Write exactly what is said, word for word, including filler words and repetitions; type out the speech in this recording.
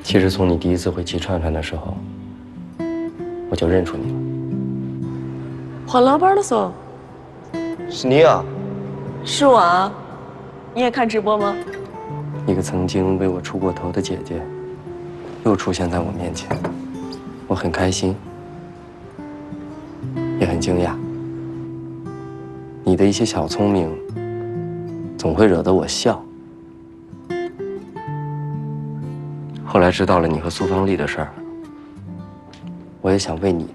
其实从你第一次回齐串串的时候，我就认出你了。 换老板了嗦？ 是你啊？ 是我啊。你也看直播吗？ 一个曾经为我出过头的姐姐，又出现在我面前，我很开心，也很惊讶。你的一些小聪明，总会惹得我笑。后来知道了你和苏芳丽的事儿，我也想为你